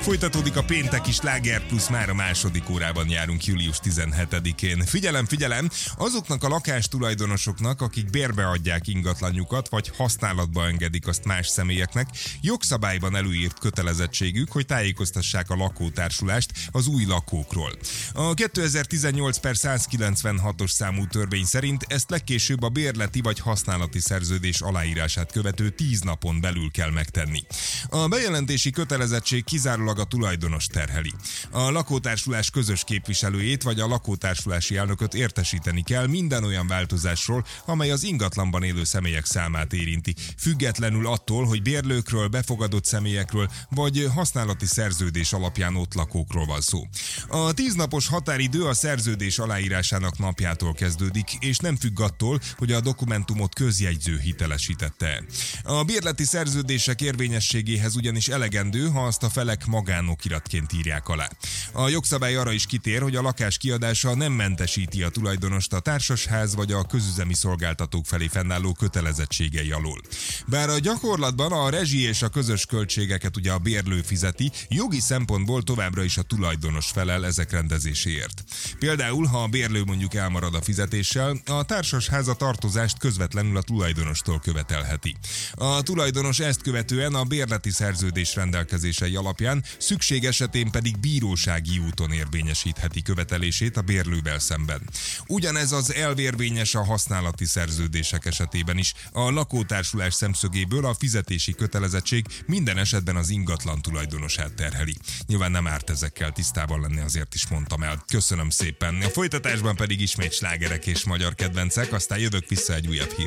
Folytatódik a pénteki Sláger Plusz, már a második órában járunk július 17-én. Figyelem, azoknak a lakástulajdonosoknak, akik bérbe adják ingatlanjukat, vagy használatba engedik azt más személyeknek, jogszabályban előírt kötelezettségük, hogy tájékoztassák a lakótársulást az új lakókról. A 2018/196-os számú törvény szerint ezt legkésőbb a bérleti vagy használati szerződés aláírását követő 10 napon belül kell megtenni. A bejelentési kötelezettség kizárólag a tulajdonos terheli. A lakótársulás közös képviselőjét vagy a lakótársulási elnököt értesíteni kell minden olyan változásról, amely az ingatlanban élő személyek számát érinti, függetlenül attól, hogy bérlőkről, befogadott személyekről vagy használati szerződés alapján ott lakókról van szó. A 10 napos határidő a szerződés aláírásának napjától kezdődik, és nem függ attól, hogy a dokumentumot közjegyző hitelesítette. A bérleti szerződések érvényességéhez ugyanis elegendő, ha azt a felek magánokiratként írják alá. A jogszabály arra is kitér, hogy a lakás kiadása nem mentesíti a tulajdonost a társasház vagy a közüzemi szolgáltatók felé fennálló kötelezettségei alól. Bár a gyakorlatban a rezsi és a közös költségeket ugye a bérlő fizeti, jogi szempontból továbbra is a tulajdonos felel ezek rendezéséért. Például, ha a bérlő mondjuk elmarad a fizetéssel, a társasház a tartozást közvetlenül a tulajdonostól követelheti. A tulajdonos ezt követően a bérleti szerződés rendelkezései alapján, szükség esetén pedig bírósági úton érvényesítheti követelését a bérlővel szemben. Ugyanez az elv érvényes a használati szerződések esetében is. A lakótársulás szemszögéből a fizetési kötelezettség minden esetben az ingatlan tulajdonosát terheli. Nyilván nem árt ezekkel tisztában lenni, azért is mondtam el. Köszönöm szépen. A folytatásban pedig ismét slágerek és magyar kedvencek, aztán jövök vissza egy újabb hír.